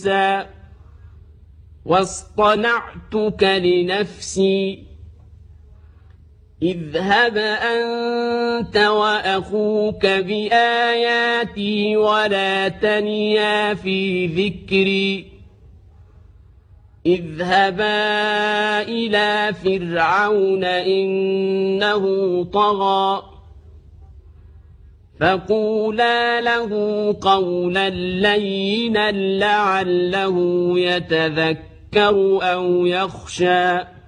واصطنعتك لنفسي اذهب أنت وأخوك بآياتي ولا تنيا في ذكري اذهبا إلى فرعون إنه طغى فقولا له قولا لينا لعله يتذكر أو يخشى